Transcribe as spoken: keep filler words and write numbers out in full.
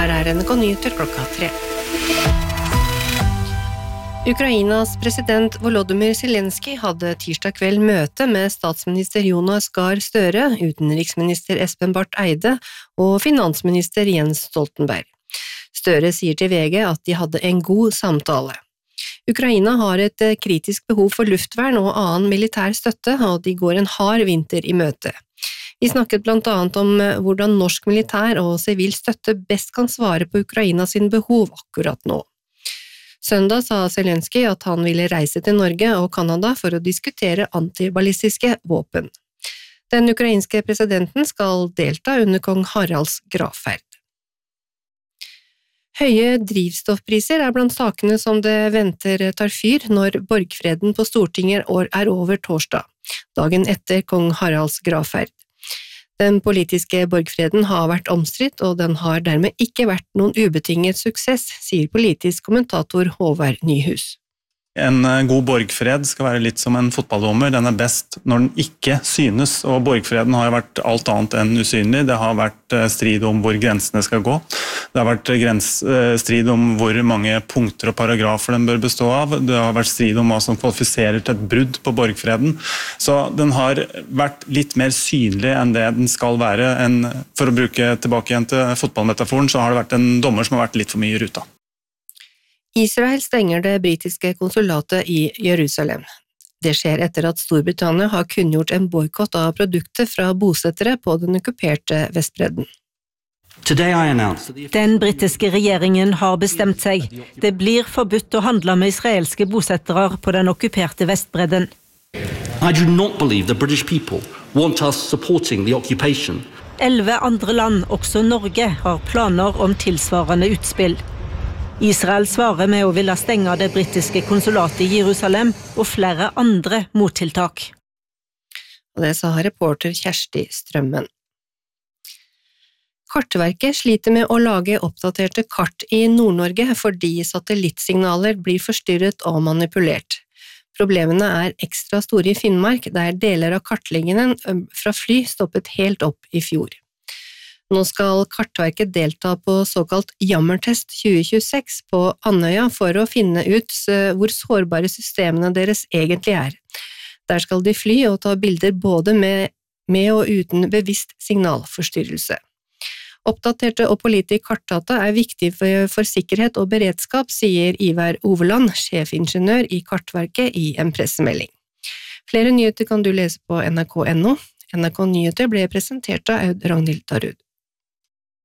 Her er N R K Nyheter klokka tre. Ukrainas president Volodymyr Zelensky hadde tirsdag kveld møte med statsminister Jonas Gahr Støre, utenriksminister Espen Barth Eide og finansminister Jens Stoltenberg. Støre sier til V G at de hadde en god samtale. Ukraina har et kritisk behov for luftvern og annen militær støtte, og de går en hard vinter i møte. Vi snakket blant annet om hvordan norsk militær og sivil støtte best kan svare på Ukraina sin behov akkurat nå. Søndag sa Zelensky at han ville reise til Norge og Kanada for å diskutere antiballistiske våpen. Den ukrainske presidenten skal delta under kong Haralds gravferd. Høye drivstoffpriser er blant sakene som det venter tar fyr når borgfreden på Stortinget er over torsdag, dagen etter kong Haralds gravferd. Den politiske borgfreden har vært omstridt, og den har dermed ikke vært noen ubetinget suksess, sier politisk kommentator Håvard Nyhus. En god borgfred skal være litt som en fotballdommer. Den er best når den ikke synes, og borgfreden har vært alt annet enn usynlig. Det har vært strid om hvor grensene skal gå. Det har vært grens, strid om hvor mange punkter og paragrafer den bør bestå av. Det har vært strid om hva som kvalifiserer til et brudd på borgfreden. Så den har vært litt mer synlig enn det den skal være. En, for å bruke tilbake igjen til fotballmetaforen, så har det vært en dommer som har vært litt for mye i ruta. Israel stenger det britiske konsulatet i Jerusalem. Det skjer etter at Storbritannia har kunngjort en boikott av produkter fra bosettere på den okkuperte Vestbredden. Den britiske regjeringen har bestemt seg. Det blir forbudt å handle med israelske bosettere på den okkuperte Vestbredden. I do not believe the British people want us supporting the occupation. Elleve andre land, også Norge, har planer om tilsvarende utspill. Israel svarer med å ville stenge det britiske konsulatet i Jerusalem og flere andre mottiltak. Og det sa reporter Kjersti Strømmen. Kartverket sliter med å lage oppdaterte kart i Nord-Norge fordi satellittsignaler blir forstyrret og manipulert. Problemene er ekstra store i Finnmark, der deler av kartleggingen fra fly stoppet helt opp i fjor. Nå skal Kartverket delta på såkalt Jammertest tjue tjueseks på Andøya for å finne ut hvor sårbare systemene deres egentlig er. Der skal de fly og ta bilder både med, med og uten bevisst signalforstyrrelse. Oppdaterte og pålitelige kartdata er viktig for, for sikkerhet og beredskap, sier Ivar Overland, sjefingeniør i Kartverket i en pressemelding. Flere nyheter kan du lese på N R K punktum N O. N R K Nyheter ble presentert av Aud Ragnhild Darud.